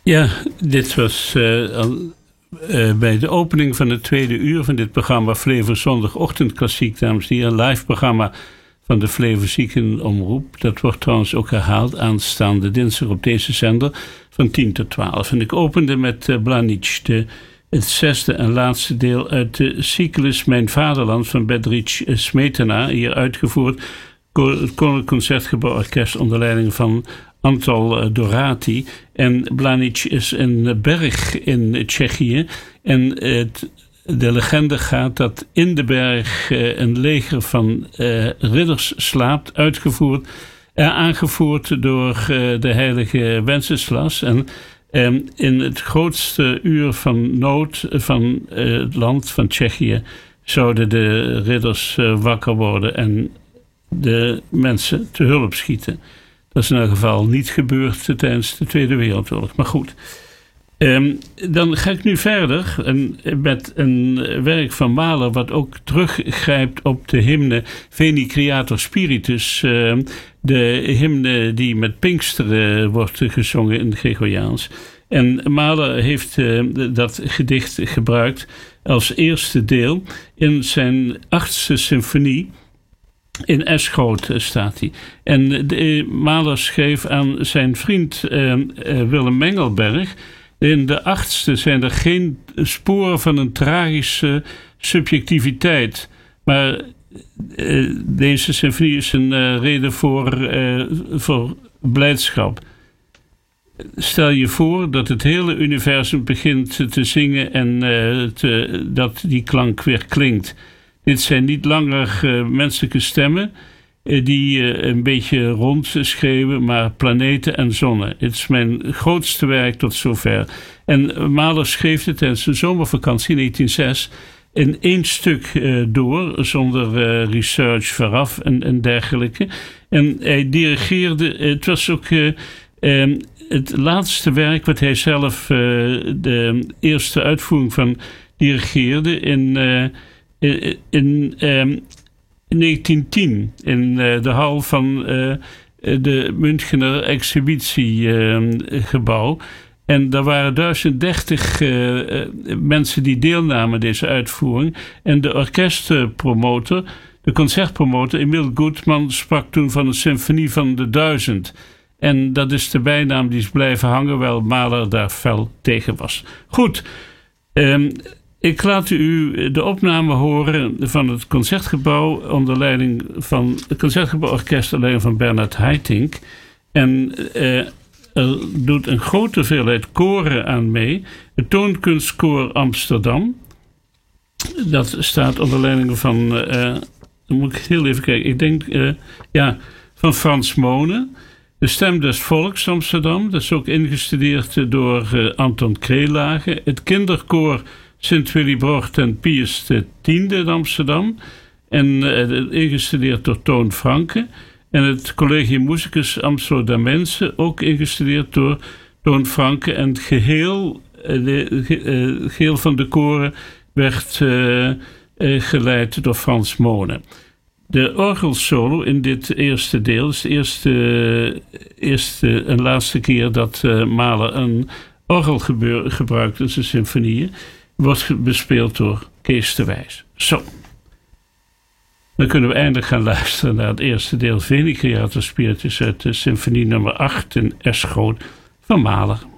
Ja, dit was bij de opening van het tweede uur van dit programma Flevo Zondagochtend Klassiek, dames en heren, een live programma van de Flevo Ziekenomroep. Dat wordt trouwens ook herhaald aanstaande dinsdag op deze zender van 10 tot 12. En ik opende met Blanic, het zesde en laatste deel uit de cyclus Mijn Vaderland van Bedřich Smetana, hier uitgevoerd door het Koninklijk Concertgebouworkest onder leiding van Antal Dorati. En Blanic is een berg in Tsjechië. En de legende gaat dat in de berg een leger van ridders slaapt, aangevoerd door de heilige Wenceslas. En in het grootste uur van nood van het land van Tsjechië zouden de ridders wakker worden en de mensen te hulp schieten. Dat is in elk geval niet gebeurd tijdens de Tweede Wereldoorlog. Maar goed, dan ga ik nu verder met een werk van Mahler wat ook teruggrijpt op de hymne Veni Creator Spiritus. De hymne die met Pinksteren wordt gezongen in het Gregoriaans. En Mahler heeft dat gedicht gebruikt als eerste deel in zijn 8e symfonie. In Eschschoot staat hij. En Mahler schreef aan zijn vriend Willem Mengelberg. In de 8e zijn er geen sporen van een tragische subjectiviteit. Maar deze symfonie is een reden voor blijdschap. Stel je voor dat het hele universum begint te zingen en dat die klank weer klinkt. Dit zijn niet langer menselijke stemmen die een beetje rondschreeuwen, maar planeten en zonnen. Het is mijn grootste werk tot zover. En Mahler schreef het tijdens de zomervakantie in 1906 in 1 stuk door, zonder research vooraf en dergelijke. En hij dirigeerde, het was ook het laatste werk wat hij zelf de eerste uitvoering van dirigeerde in 1910 in de hal van de Münchener exhibitiegebouw. En daar waren 1030 mensen die deelnamen aan deze uitvoering. En de orkestpromotor, de concertpromotor Emil Gutmann sprak toen van een symfonie van de 1000. En dat is de bijnaam die is blijven hangen, wel Mahler daar fel tegen was. Goed, ik laat u de opname horen van het Concertgebouw onder leiding van het Concertgebouworkest onder leiding van Bernard Haitink. En er doet een grote hoeveelheid koren aan mee. Het Toonkunstkoor Amsterdam. Dat staat onder leiding van, dan moet ik heel even kijken, ik denk, van Frans Monen. De Stem des Volks Amsterdam. Dat is ook ingestudeerd door Anton Kreelage. Het Kinderkoor Sint Willibrord en Pius X in Amsterdam. En ingestudeerd door Toon Franke. En het Collegium Musicus Amsterdamense, ook ingestudeerd door Toon Franke. En het geheel van de koren werd geleid door Frans Monen. De orgelsolo in dit eerste deel is de eerste en laatste keer dat Mahler een orgel gebruikt in zijn symfonieën. Wordt bespeeld door Kees de Wijs. Zo. Dan kunnen we eindelijk gaan luisteren naar het eerste deel Veni Creator Spiritus uit de symfonie nummer 8 in Eschschoot van Mahler.